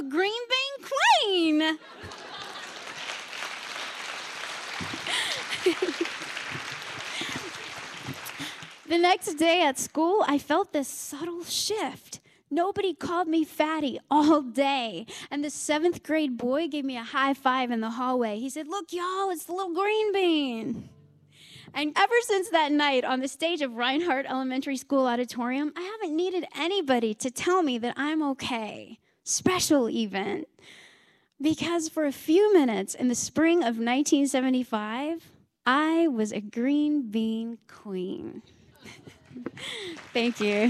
a green bean queen. The next day at school, I felt this subtle shift. Nobody called me fatty all day. And the 7th grade boy gave me a high five in the hallway. He said, "Look, y'all, it's the little green bean." And ever since that night on the stage of Reinhardt Elementary School auditorium, I haven't needed anybody to tell me that I'm okay, special even. Because for a few minutes in the spring of 1975, I was a green bean queen. Thank you.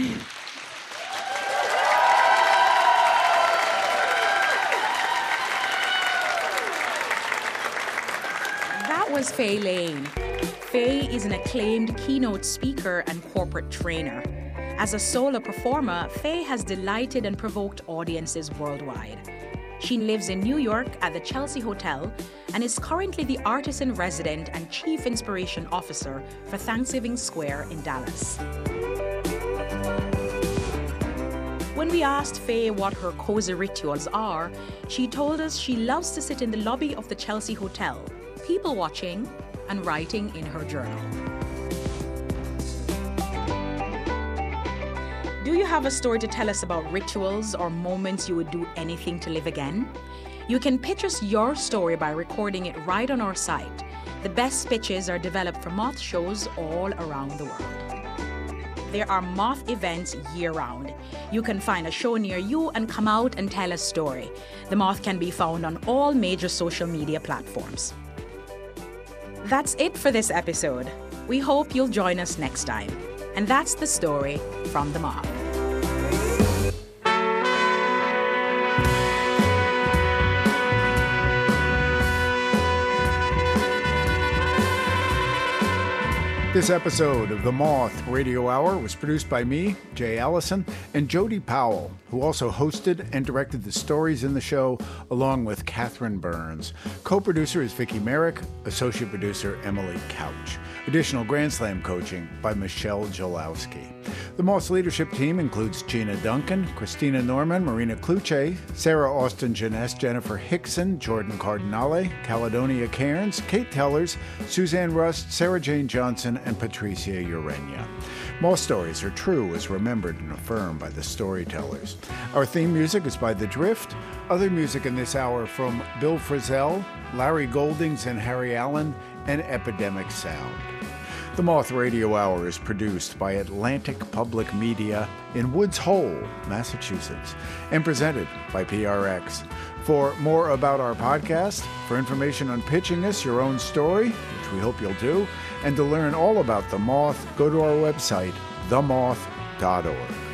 That was Faye Lane. Faye is an acclaimed keynote speaker and corporate trainer. As a solo performer, Faye has delighted and provoked audiences worldwide. She lives in New York at the Chelsea Hotel and is currently the artist-in-resident and chief inspiration officer for Thanksgiving Square in Dallas. When we asked Faye what her cozy rituals are, she told us she loves to sit in the lobby of the Chelsea Hotel, people watching and writing in her journal. Do you have a story to tell us about rituals or moments you would do anything to live again? You can pitch us your story by recording it right on our site. The best pitches are developed for moth shows all around the world. There are moth events year-round. You can find a show near you and come out and tell a story. The Moth can be found on all major social media platforms. That's it for this episode. We hope you'll join us next time. And that's the story from The Moth. This episode of The Moth Radio Hour was produced by me, Jay Allison, and Jody Powell, who also hosted and directed the stories in the show, along with Catherine Burns. Co-producer is Vicki Merrick, associate producer Emily Couch. Additional Grand Slam coaching by Michelle Jolowski. The Moth's leadership team includes Gina Duncan, Christina Norman, Marina Kluche, Sarah Austin Jeunesse, Jennifer Hickson, Jordan Cardinale, Caledonia Cairns, Kate Tellers, Suzanne Rust, Sarah Jane Johnson, and Patricia Urenia. Moth stories are true as remembered and affirmed by the storytellers. Our theme music is by The Drift. Other music in this hour from Bill Frisell, Larry Goldings and Harry Allen, and Epidemic Sound. The Moth Radio Hour is produced by Atlantic Public Media in Woods Hole, Massachusetts, and presented by PRX. For more about our podcast, for information on pitching us your own story, which we hope you'll do, and to learn all about The Moth, go to our website, themoth.org.